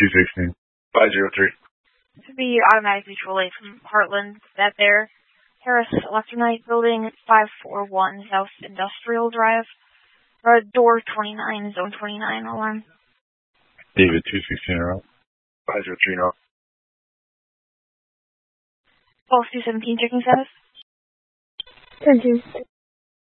216. 503. This would be automatic mutual aid from Heartland. That there. Harris Electronite Building, 541 South Industrial Drive. Door 29, Zone 29 alarm. David 216 around. 503 now. Pulse 217 checking status. 10-2.